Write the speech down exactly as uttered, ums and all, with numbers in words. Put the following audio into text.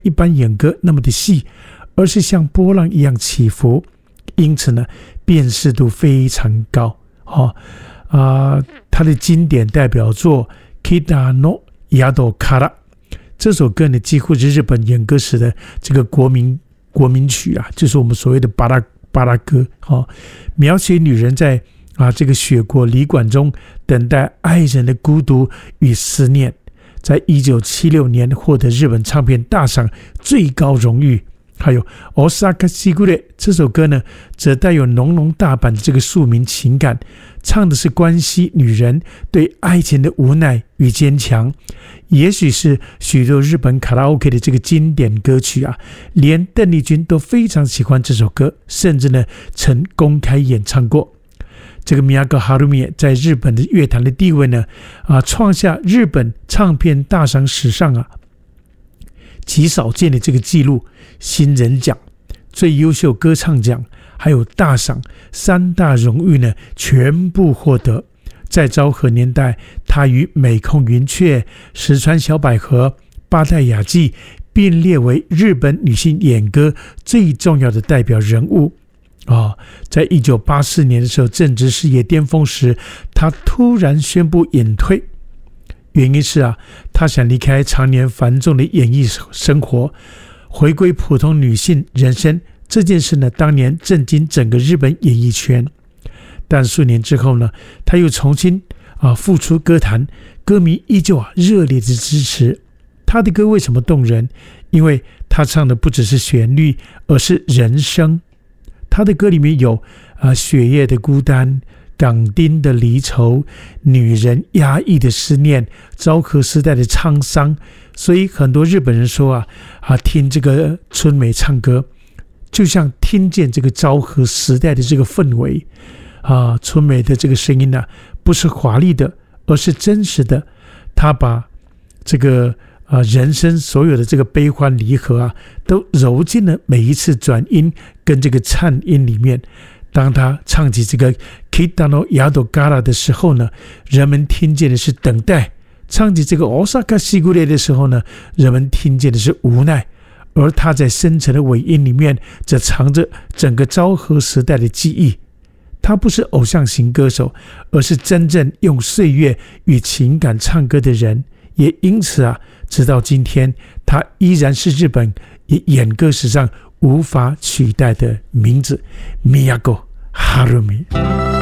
一般演歌那么的细，而是像波浪一样起伏，因此呢，辨识度非常高。哦呃、他的经典代表作 Kita no Yado Kara 这首歌呢，几乎是日本演歌史的这个国民国民曲啊，就是我们所谓的巴拉巴拉歌。哦，描写女人在啊这个雪国旅馆中等待爱人的孤独与思念。在一九七六年获得日本唱片大赏最高荣誉。还有 Osaka Sigure 这首歌呢，则带有浓浓大阪的这个庶民情感，唱的是关西女人对爱情的无奈与坚强。也许是许多日本卡拉 OK 的这个经典歌曲啊，连邓丽君都非常喜欢这首歌，甚至呢曾公开演唱过。这个 Miyako Harumi 在日本的乐坛的地位呢，啊，创下日本唱片大赏史上啊极少见的这个记录，新人奖、最优秀歌唱奖还有大赏三大荣誉呢全部获得。在昭和年代，他与美空云雀、石川小百合、八代雅纪并列为日本女性演歌最重要的代表人物。哦，在一九八四年的时候，正值事业巅峰时，他突然宣布隐退。原因是啊，他想离开常年繁重的演艺生活，回归普通女性人生。这件事呢，当年震惊整个日本演艺圈。但数年之后呢，他又重新啊复出歌坛，歌迷依旧啊热烈的支持。他的歌为什么动人？因为他唱的不只是旋律，而是人生。他的歌里面有啊雪夜的孤单、港町的离愁、女人压抑的思念、昭和时代的沧桑。所以很多日本人说啊啊听这个春梅唱歌，就像听见这个昭和时代的这个氛围啊。春梅的这个声音呢、啊，不是华丽的，而是真实的。她把这个啊，人生所有的这个悲欢离合啊，都揉进了每一次转音跟这个颤音里面。当他唱起这个 Kita no Yado Kara 的时候呢，人们听见的是等待；唱起这个 Osaka Sigure 的时候呢，人们听见的是无奈。而他在深沉的尾音里面，则藏着整个昭和时代的记忆。他不是偶像型歌手，而是真正用岁月与情感唱歌的人。也因此啊，直到今天，他依然是日本演歌史上无法取代的名字 Miyako Harumi。